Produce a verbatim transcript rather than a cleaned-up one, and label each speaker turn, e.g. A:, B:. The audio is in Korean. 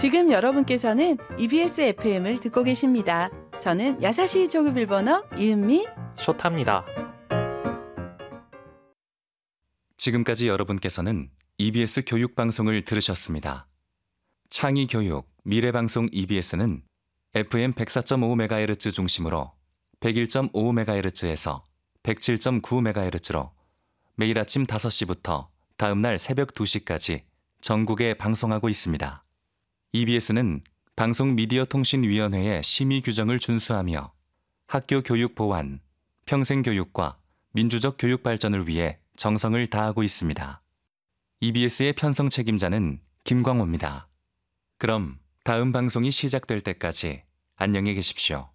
A: 지금 여러분께서는 이비에스 에프엠을 듣고 계십니다. 저는 야사시 조급 일본어 이은미
B: 쇼타입니다.
C: 지금까지 여러분께서는 이비에스 교육방송을 들으셨습니다. 창의교육, 미래방송 이비에스는 에프엠 백사 점 오 메가헤르츠 중심으로 백일 점 오 메가헤르츠에서 백칠 점 구 메가헤르츠로 매일 아침 다섯 시부터 다음날 새벽 두 시까지 전국에 방송하고 있습니다. 이비에스는 방송미디어통신위원회의 심의 규정을 준수하며 학교 교육 보완, 평생교육과 민주적 교육 발전을 위해 정성을 다하고 있습니다. 이비에스의 편성 책임자는 김광호입니다. 그럼 다음 방송이 시작될 때까지 안녕히 계십시오.